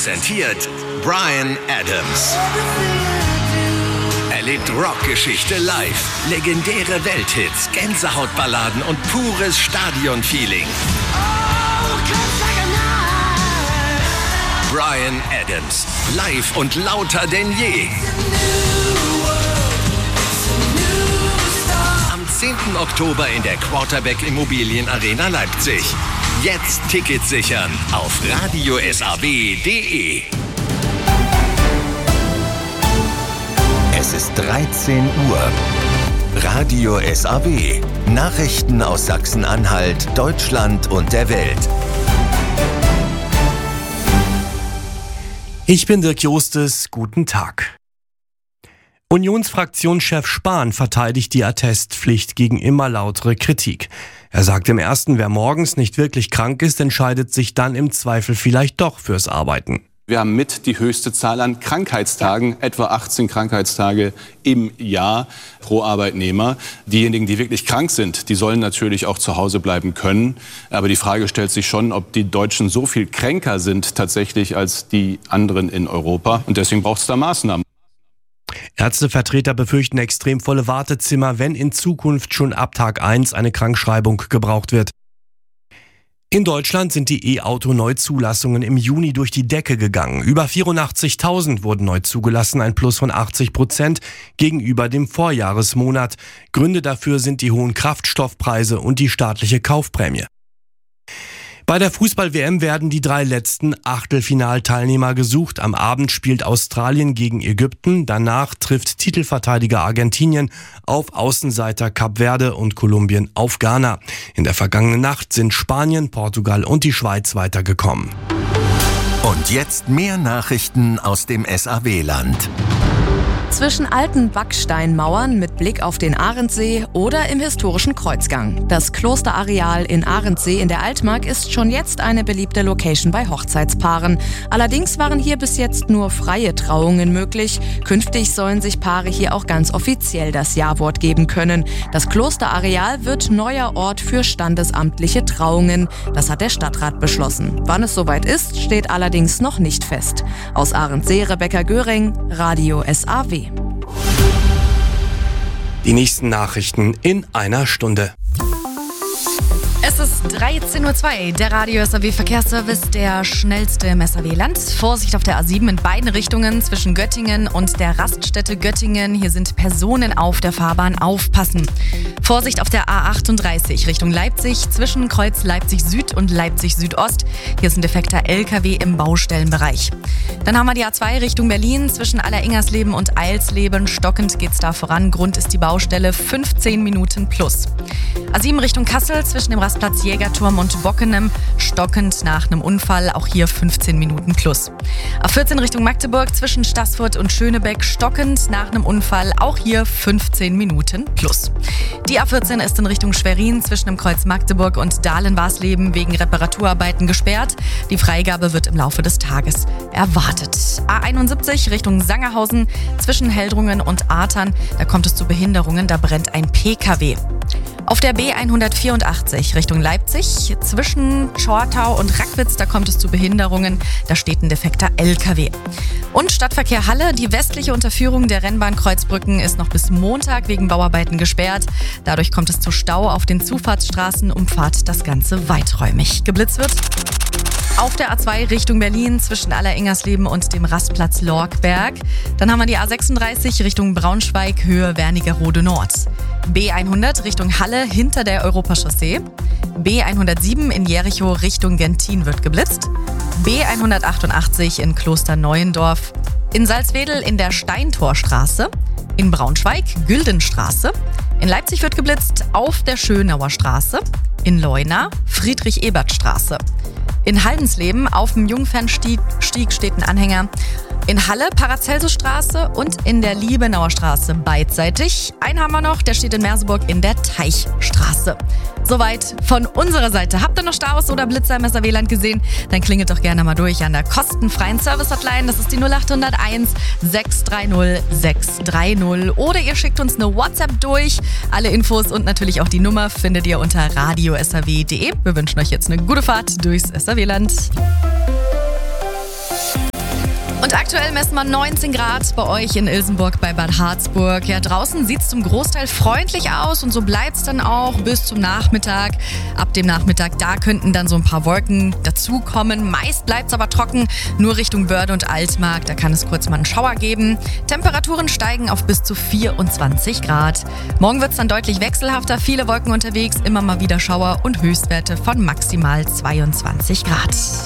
präsentiert Bryan Adams. Erlebt Rockgeschichte live, legendäre Welthits, Gänsehautballaden und pures Stadionfeeling. Bryan Adams, live und lauter denn je. Am 10. Oktober in der Quarterback Immobilien Arena Leipzig. Jetzt Tickets sichern auf radiosaw.de. Es ist 13 Uhr. Radio SAW. Nachrichten aus Sachsen-Anhalt, Deutschland und der Welt. Ich bin Dirk Jostes, guten Tag. Unionsfraktionschef Spahn verteidigt die Attestpflicht gegen immer lautere Kritik. Er sagt im Ersten, wer morgens nicht wirklich krank ist, entscheidet sich dann im Zweifel vielleicht doch fürs Arbeiten. Wir haben mit die höchste Zahl an Krankheitstagen, etwa 18 Krankheitstage im Jahr pro Arbeitnehmer. Diejenigen, die wirklich krank sind, die sollen natürlich auch zu Hause bleiben können. Aber die Frage stellt sich schon, ob die Deutschen so viel kränker sind tatsächlich als die anderen in Europa. Und deswegen braucht es da Maßnahmen. Ärztevertreter befürchten extrem volle Wartezimmer, wenn in Zukunft schon ab Tag 1 eine Krankschreibung gebraucht wird. In Deutschland sind die E-Auto-Neuzulassungen im Juni durch die Decke gegangen. Über 84.000 wurden neu zugelassen, ein Plus von 80% gegenüber dem Vorjahresmonat. Gründe dafür sind die hohen Kraftstoffpreise und die staatliche Kaufprämie. Bei der Fußball-WM werden die 3 letzten Achtelfinalteilnehmer gesucht. Am Abend spielt Australien gegen Ägypten. Danach trifft Titelverteidiger Argentinien auf Außenseiter Kap Verde und Kolumbien auf Ghana. In der vergangenen Nacht sind Spanien, Portugal und die Schweiz weitergekommen. Und jetzt mehr Nachrichten aus dem SAW-Land. Zwischen alten Backsteinmauern mit Blick auf den Arendsee oder im historischen Kreuzgang. Das Klosterareal in Arendsee in der Altmark ist schon jetzt eine beliebte Location bei Hochzeitspaaren. Allerdings waren hier bis jetzt nur freie Trauungen möglich. Künftig sollen sich Paare hier auch ganz offiziell das Ja-Wort geben können. Das Klosterareal wird neuer Ort für standesamtliche Trauungen. Das hat der Stadtrat beschlossen. Wann es soweit ist, steht allerdings noch nicht fest. Aus Arendsee, Rebecca Göring, Radio SAW. Die nächsten Nachrichten in einer Stunde. Es ist 13.02 Uhr, der Radio SAW Verkehrsservice, der schnellste im SAW-Land. Vorsicht auf der A7 in beiden Richtungen zwischen Göttingen und der Raststätte Göttingen. Hier sind Personen auf der Fahrbahn, aufpassen. Vorsicht auf der A38 Richtung Leipzig zwischen Kreuz Leipzig Süd und Leipzig Südost. Hier ist ein defekter LKW im Baustellenbereich. Dann haben wir die A2 Richtung Berlin zwischen Alleringersleben und Eilsleben. Stockend geht's da voran. Grund ist die Baustelle, 15 Minuten plus. A7 Richtung Kassel zwischen dem Rastplatz Jägerturm und Bockenem. Stockend nach einem Unfall, auch hier 15 Minuten plus. A14 Richtung Magdeburg zwischen Staßfurt und Schönebeck. Stockend nach einem Unfall, auch hier 15 Minuten plus. Die A14 ist in Richtung Schwerin zwischen dem Kreuz Magdeburg und Dahlen-Warsleben wegen Reparaturarbeiten gesperrt. Die Freigabe wird im Laufe des Tages erwartet. A71 Richtung Sangerhausen zwischen Heldrungen und Artern. Da kommt es zu Behinderungen, da brennt ein PKW. Auf der B184 Richtung Leipzig zwischen Schortau und Rackwitz, da kommt es zu Behinderungen, da steht ein defekter LKW. Und Stadtverkehr Halle, die westliche Unterführung der Rennbahn Kreuzbrücken ist noch bis Montag wegen Bauarbeiten gesperrt. Dadurch kommt es zu Stau auf den Zufahrtsstraßen, umfahrt das Ganze weiträumig. Geblitzt wird auf der A2 Richtung Berlin zwischen Alleringersleben und dem Rastplatz Lorkberg. Dann haben wir die A36 Richtung Braunschweig, Höhe Wernigerode Nord. B100 Richtung Halle hinter der Europachaussee. B107 in Jericho Richtung Gentin wird geblitzt. B188 in Klosterneuendorf. In Salzwedel in der Steintorstraße. In Braunschweig Güldenstraße. In Leipzig wird geblitzt auf der Schönauer Straße. In Leuna Friedrich-Ebert-Straße. In Haldensleben auf dem Jungfernstieg steht ein Anhänger. In Halle Paracelsusstraße und in der Liebenauer Straße beidseitig. Einen haben wir noch, der steht in Merseburg in der Teichstraße. Soweit von unserer Seite. Habt ihr noch Staus oder Blitzer im SAW-Land gesehen? Dann klingelt doch gerne mal durch an der kostenfreien Service-Hotline. Das ist die 0801 630 630. Oder ihr schickt uns eine WhatsApp durch. Alle Infos und natürlich auch die Nummer findet ihr unter radiosaw.de. Wir wünschen euch jetzt eine gute Fahrt durchs SAW-Land. Und aktuell messen wir 19 Grad bei euch in Ilsenburg bei Bad Harzburg. Ja, draußen sieht es zum Großteil freundlich aus und so bleibt es dann auch bis zum Nachmittag. Ab dem Nachmittag, da könnten dann so ein paar Wolken dazukommen. Meist bleibt es aber trocken, nur Richtung Börde und Altmark. Da kann es kurz mal einen Schauer geben. Temperaturen steigen auf bis zu 24 Grad. Morgen wird es dann deutlich wechselhafter, viele Wolken unterwegs, immer mal wieder Schauer und Höchstwerte von maximal 22 Grad.